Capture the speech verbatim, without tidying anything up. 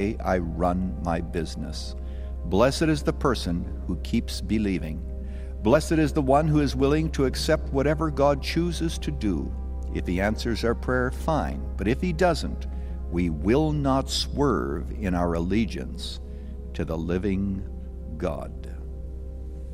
I run my business. Blessed is the person who keeps believing. Blessed is the one who is willing to accept whatever God chooses to do. If he answers our prayer, fine. But if he doesn't, we will not swerve in our allegiance to the living God.